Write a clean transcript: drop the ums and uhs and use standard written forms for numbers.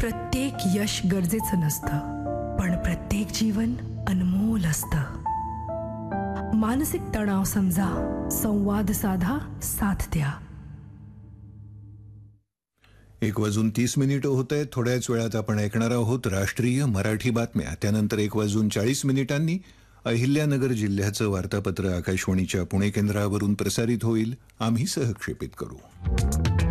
प्रत्येक यश गरजेचं नसतं, पण प्रत्येक जीवन अनमोल असतं. मानसिक तणाव समजा, संवाद साधा, साथ द्या. 1:30 होत आहे. थोड्याच वेळात आपण ऐकणार आहोत राष्ट्रीय मराठी बातम्या. त्यानंतर 1:40 अहिल्यानगर जिल्ह्याचं वार्तापत्र आकाशवाणीच्या पुणे केंद्रावरून प्रसारित होईल. आम्ही सहक्षेपित करू.